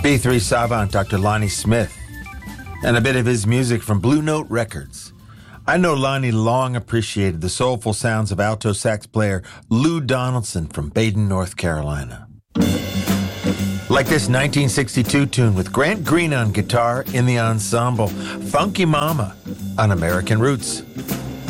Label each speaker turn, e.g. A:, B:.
A: B3 savant Dr. Lonnie Smith, and a bit of his music from Blue Note Records. I know Lonnie long appreciated the soulful sounds of alto sax player Lou Donaldson from Baden, North Carolina. Like this 1962 tune with Grant Green on guitar in the ensemble, Funky Mama on American Roots.